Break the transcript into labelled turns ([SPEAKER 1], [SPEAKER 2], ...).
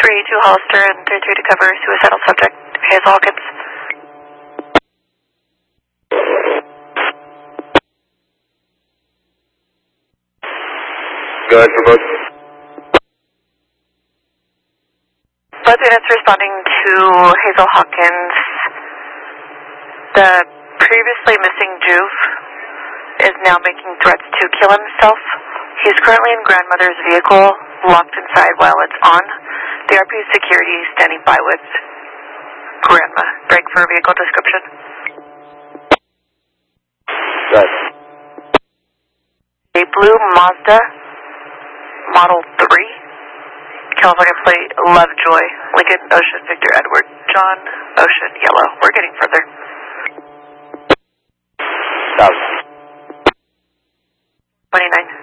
[SPEAKER 1] 382 Hollister and 33 to cover suicidal subject, Hazel Hawkins.
[SPEAKER 2] Go ahead for both.
[SPEAKER 1] Both units responding to Hazel Hawkins. The previously missing Juve is now making threats to kill himself. He's currently in grandmother's vehicle, locked inside while it's on. The RP security standing by with grandma. Break for a vehicle description.
[SPEAKER 2] Right.
[SPEAKER 1] A blue Mazda, Model 3, California plate, Lovejoy, Lincoln, Ocean, Victor, Edward, John, Ocean, yellow. We're getting further. 29.